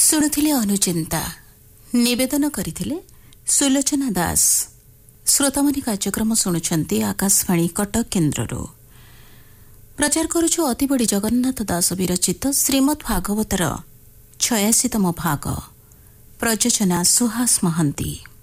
ଶୁଣୁଥିଲେ ଅନୁଚିନ୍ତା ନିବେଦନ କରିଥିଲେ ସୁଲୋଚନା ଦାସ। ଶ୍ରୋତାମାନେ କାର୍ଯ୍ୟକ୍ରମ ଶୁଣୁଛନ୍ତି ଆକାଶବାଣୀ କଟକ କେନ୍ଦ୍ରରୁ। ପ୍ରଚାର କରୁଛୁ ଅତିବଡ଼ି ଜଗନ୍ନାଥ ଦାସ ବିରଚିତ ଶ୍ରୀମଦ୍ ଭାଗବତର 86ତମ ଭାଗ। ପ୍ରଯୋଜନା ସୁହାସ ମହାନ୍ତି।